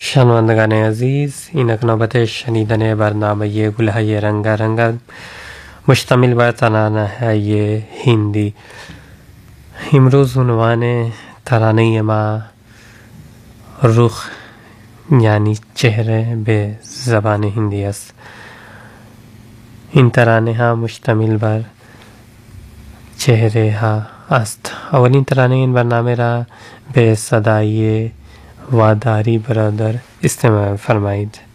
شنوندگان عزیز، اینک نوبت شنیدن برنامه گلهای رنگارنگ مشتمل بر ترانه‌های هندی. امروز عنوان ترانه ما رخ یعنی چهره به زبان هندی است. این ترانه ها مشتمل بر چهره ها است. اولین ترانه این برنامه را به صدای واداری برادر استماع فرمایید.